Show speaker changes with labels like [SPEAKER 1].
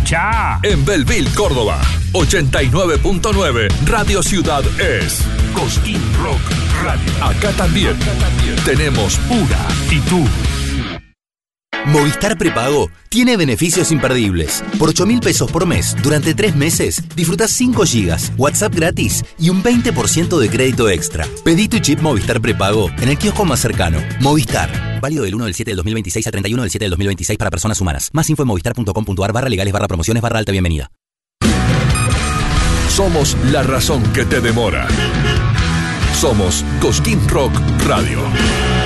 [SPEAKER 1] escuchá.
[SPEAKER 2] En Belleville, Córdoba, 89.9 Radio Ciudad es Cosquín Rock Radio. Acá también tenemos una. ¿Y tú?
[SPEAKER 3] Movistar Prepago tiene beneficios imperdibles. Por 8.000 pesos por mes, durante 3 meses, disfrutás 5 gigas, WhatsApp gratis y un 20% de crédito extra. Pedí tu chip Movistar Prepago en el kiosco más cercano. Movistar. Válido del 1 del 7 del 2026 al 31 del 7 del 2026 para personas humanas. Más info en movistar.com.ar/legales/promociones/alta bienvenida.
[SPEAKER 2] Somos la razón que te demora. Somos Cosquín Rock Radio.